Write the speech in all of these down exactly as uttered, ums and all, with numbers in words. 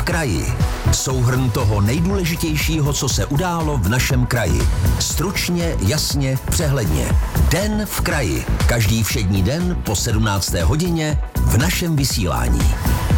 kraji. Souhrn toho nejdůležitějšího, co se událo v našem kraji. Stručně, jasně, přehledně. Den v kraji. Každý všední den po sedmnácté hodině v našem vysílání.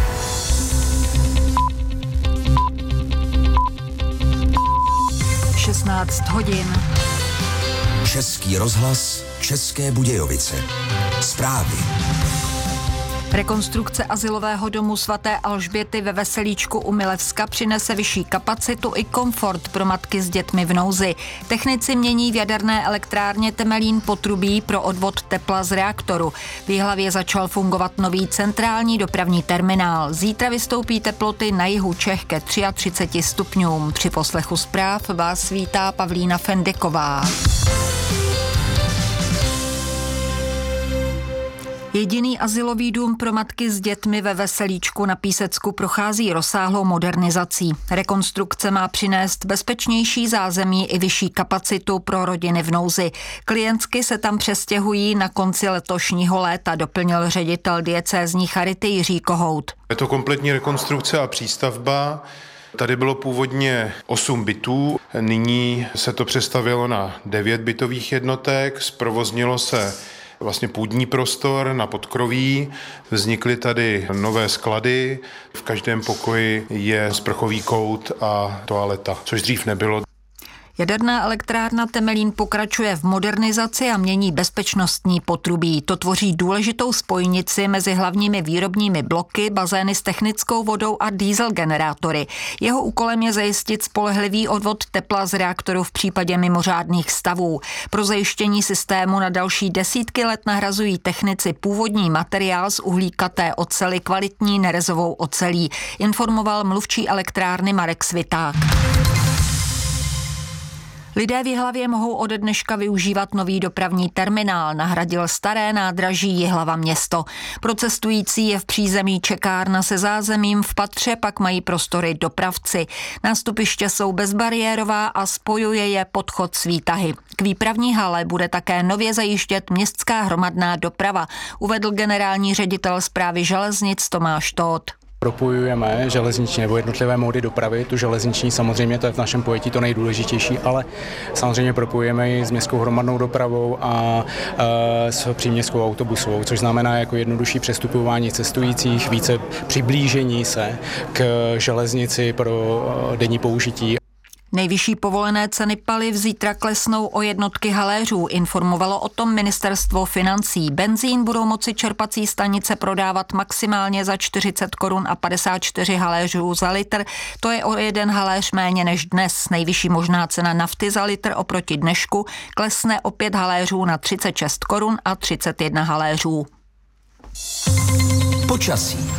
šestnáct hodin. Český rozhlas, České Budějovice. Zprávy. Rekonstrukce azylového domu svaté Alžběty ve Veselíčku u Milevska přinese vyšší kapacitu i komfort pro matky s dětmi v nouzi. Technici mění v jaderné elektrárně Temelín potrubí pro odvod tepla z reaktoru. V Jihlavě začal fungovat nový centrální dopravní terminál. Zítra vystoupí teploty na jihu Čech ke třiceti třem stupňům. Při poslechu zpráv vás vítá Pavlína Fendeková. Jediný azylový dům pro matky s dětmi ve Veselíčku na Písecku prochází rozsáhlou modernizací. Rekonstrukce má přinést bezpečnější zázemí i vyšší kapacitu pro rodiny v nouzi. Klientsky se tam přestěhují na konci letošního léta, doplnil ředitel diecézní charity Jiří Kohout. Je to kompletní rekonstrukce a přístavba. Tady bylo původně osm bytů, nyní se to přestavělo na devět bytových jednotek, zprovoznilo se vlastně půdní prostor na podkroví, vznikly tady nové sklady, v každém pokoji je sprchový kout a toaleta, což dřív nebylo. Jaderná elektrárna Temelín pokračuje v modernizaci a mění bezpečnostní potrubí. To tvoří důležitou spojnici mezi hlavními výrobními bloky, bazény s technickou vodou a dieselgenerátory. Jeho úkolem je zajistit spolehlivý odvod tepla z reaktoru v případě mimořádných stavů. Pro zajištění systému na další desítky let nahrazují technici původní materiál z uhlíkaté oceli kvalitní nerezovou ocelí, informoval mluvčí elektrárny Marek Sviták. Lidé v Jihlavě mohou ode dneška využívat nový dopravní terminál, nahradil staré nádraží Jihlava město. Pro cestující je v přízemí čekárna se zázemím, v patře pak mají prostory dopravci. Nástupiště jsou bezbariérová a spojuje je podchod s výtahy. K výpravní hale bude také nově zajištět městská hromadná doprava, uvedl generální ředitel správy železnic Tomáš Tóth. Propojujeme železniční nebo jednotlivé módy dopravy, tu železniční samozřejmě, to je v našem pojetí to nejdůležitější, ale samozřejmě propojujeme ji s městskou hromadnou dopravou a e, s příměstskou autobusovou, což znamená jako jednodušší přestupování cestujících, více přiblížení se k železnici pro denní použití. Nejvyšší povolené ceny paliv zítra klesnou o jednotky haléřů, informovalo o tom ministerstvo financí. Benzín budou moci čerpací stanice prodávat maximálně za čtyřicet korun a padesát čtyři haléřů za litr. To je o jeden haléř méně než dnes. Nejvyšší možná cena nafty za litr oproti dnešku klesne o pět haléřů na třicet šest korun a třicet jedna haléřů. Počasí.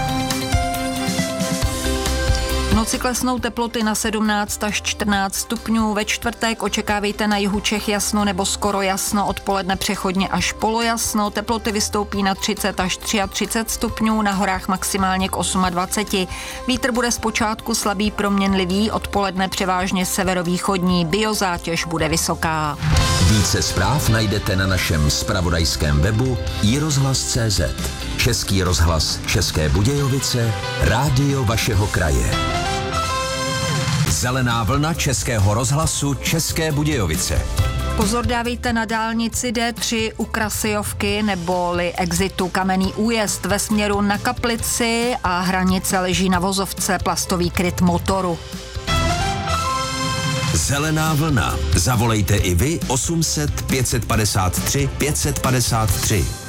V noci klesnou teploty na sedmnáct až čtrnáct stupňů. Ve čtvrtek očekávejte na jihu Čech jasno nebo skoro jasno, odpoledne přechodně až polojasno. Teploty vystoupí na třicet až třicet tři stupňů, na horách maximálně k dvaceti osmi. Vítr bude zpočátku slabý proměnlivý, odpoledne převážně severovýchodní, biozátěž bude vysoká. Více zpráv najdete na našem zpravodajském webu i rozhlas tečka cé zet. Český rozhlas České Budějovice, rádio vašeho kraje. Zelená vlna Českého rozhlasu České Budějovice. Pozor dávejte na dálnici D tři u Krasijovky neboli exitu Kamenný újezd ve směru na Kaplici a hranice leží na vozovce plastový kryt motoru. Zelená vlna. Zavolejte i vy osm set pět set padesát tři pět set padesát tři.